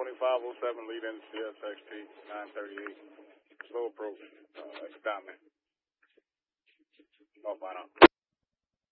2507, lead in CSXT 938. Slow approach. Down there. Off line up.